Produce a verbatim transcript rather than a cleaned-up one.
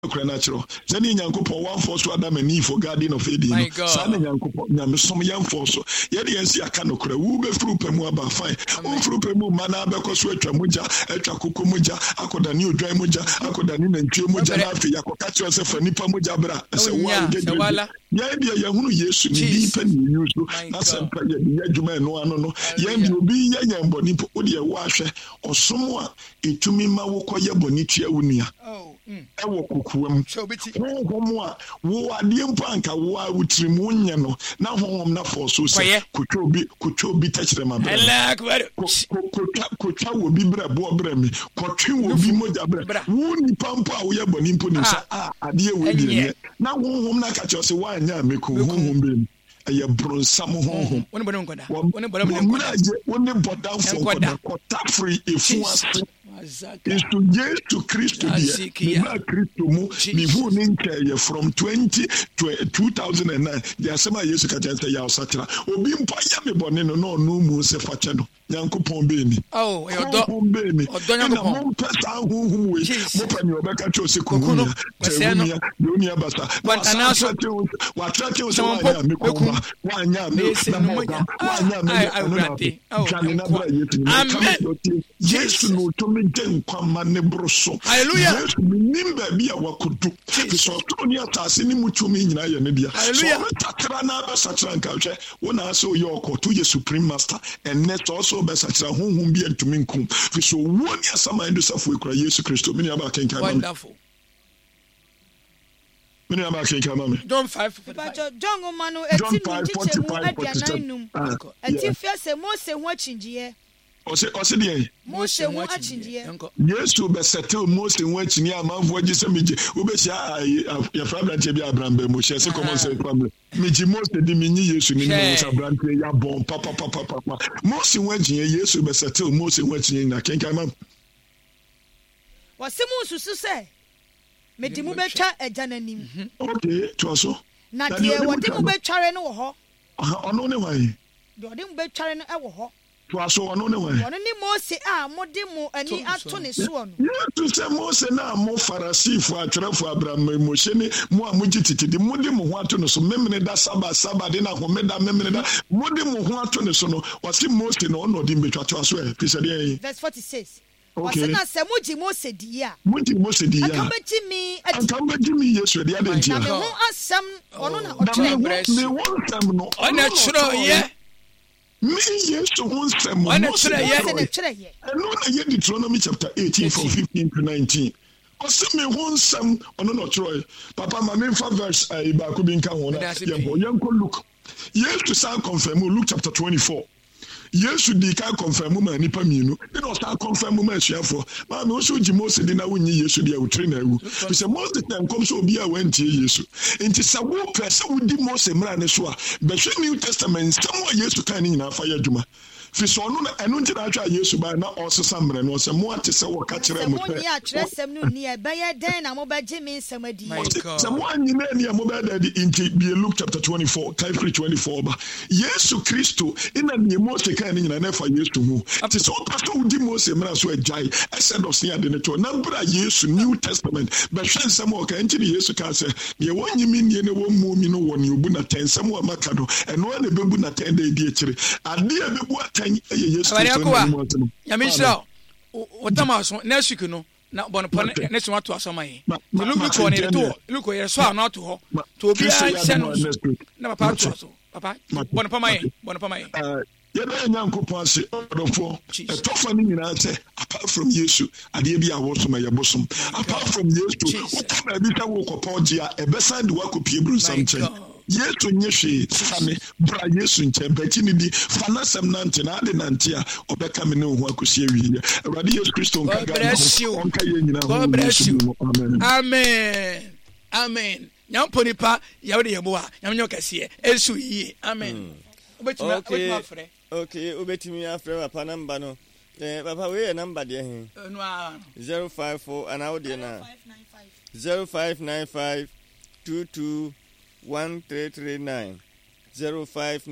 kura natural. Sani Nyankopon one force to Adam and Eve for Garden of Eden. Sani Nyankopon Nyamesom yan force. Yedi yensi aka no kura. Wo be furu pemu aba fine. Wo furu pemu mana abeko so atwa muja, atwa koko muja, akoda ni odwan muja, akoda ni nantwie muja na afi yakoka kire se fa nipa muja bra. Se wa ngege. Ya bia ya hunu Yesu ni bi pa ni yusu. Na se mpa ya djuma no ano no. Ya bi obi ya nyambo nipa odi e wo ahwe. Osomo a etumi ma wo koye boni tua wunia. Oh. Ewo kukuwam honhom a wo ade mpanka wo a wutirimu nya no na honhom na for so se kutwa obi kutwa obi tachire ma bra kutwa kutwa wo bi bra bo bra mi kotwe wo bi moja bra wo ni pampo a wo ye boni mpo ni sa a ade we bi na honhom na ka che se wa nya meku honhom be eye bronsam honhom woni bono nkoda woni bono nkoda woni bodan fo nkoda kota free efu ase is to Jesus to Christ dia na Kristo mu mi hu ni nke from twenty to two thousand nine dia sema Yesu ka janse ya osatra obi mpa ya me bone no no no mu se fache no Nyankopon be ni oh e odo odo Nyankopon mo pesa hu hu we mo pa ni obeka cho se ku hu ya ni ni abasa bantana so wa trake o se wa ya me ko wa nya me na mo wa nya me amen Yesu no to me den kwama ne broso hallelujah Yesu nimba bia wakodu so to ni atase ni mutumi nyina ye ne bia so tatara na ba satra nka hwe wona aso ye okoto ye supreme master and next also be satra honhom bia ntumi nkum fi so woni asama ndo safo ekura Yesu Kristo mini aba kenka wonderful mini aba kenka mama John five but John manu eti mu chichemu aduananum eti fia se Mose ho achinjie Ose ose de Mose ho achinjie Yesu be settle Mose ho achinjie amanfo agi se meje obehia ya frabranche bi Abraham mo share se common sense family meji Mose di minyi Yesu ni mo sa branche ya bon papa papa papa Mose ho achinjie Yesu be settle Mose ho achinjie na kenka mam wasimu susu se medi mu betwa agananim okay to so na de wodi mu betware no wo ho ono ne wan de wodi mu betware no e wo ho to aso ono ne wan ono ni Mose a modi mu ani ato ne so no to say Mose na mo farasifo atwerefo Abraham mo shene mo a mo gititidi modi mo ho ato ne so memene da saba saba de na homeda memene da modi mo ho ato ne so no wasi Mose no ono di betwa to aso e pisa de verse forty-six okay wasena se muji Mose dia muji Mose dia akambaji mi akambaji mi Yesu dia de ntia na me ho asem ono na otwe me won sam no ona chiro ye me Yesu won sam ona chiro ye na chiro ye no na ye Deuteronomy chapter eighteen from fifteen to nineteen ose me won sam ono na chiro papa ma me fa verse ai ba ko bi nka ho na yenko yenko look Yesu san confirm Luke chapter twenty-four Yesu di ka confirm ma nipa mienu e no sta confirm ma asuafo ma me so gi Mose di na wonyi Yesu di awutri na ewu bi se Mose tan kom so obi a wantie Yesu enti sa wo pese wo di Mose mra ne so a be hwe New Testament sam wa Yesu kan ni nyina fa ya dwuma fi so no na enu nti na atwa Yesu ba na osesa mre no se mo ate se wo ka kire mo te mo ya kire sem no ni e be ye den na mo ba gi me nsem adi se mo anyi na ni mo ba da di inti bi Luke chapter twenty-four kai twenty-four ba Yesu Kristo ina ni Mose kan ni nyina na fa Yesu hu ate so pastor wo di Mose mra so ajai exodus ni ade ne to na bra Yesu New Testament be hwe nsem o ka nti ni Yesu ka se ye wonyi mi ni ne wo mu mi no woni obu na ten nsem o maka do eno na bebu na ten da di akire ade a bebu Yesu Yamisha otama so next week no na bon pon next one to asoma yi to look for ne to look for so na to ho to obi a se no na papa to so papa bon pama yi bon pama yi ye be Nyankopon ase odofo etofa ni nyina te apart from Yesu ade bi a wo so ma ye bosom apart from Yesu otama bi ta wo kopoji a e be sand wa kopie bru samchen Yesu nyehwe same bra Yesu nchempechi ni di fanasem nante na ade nante a obeka me ne ho akosi awie awade Yesu Kristo nka ga onka ye nyina ho amen amen amen nyamponi pa yawo de yebo a nyamnyo kase esu yi amen obetimi obetimi afre okay obetimi afre papa number no eh papa we number de he no a zero five four and how de na zero five nine five two two one three three nine zero five